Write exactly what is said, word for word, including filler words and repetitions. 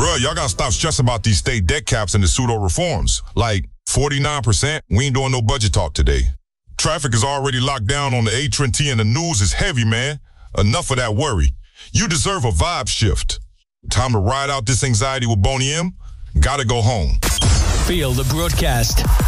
Bruh, y'all gotta stop stressing about these state debt caps and the pseudo reforms. Like forty-nine percent, we ain't doing no budget talk today. Traffic is already locked down on the A T and T and the news is heavy, man. Enough of that worry. You deserve a vibe shift. Time to ride out this anxiety with Boney M. Gotta go home. Feel the broadcast.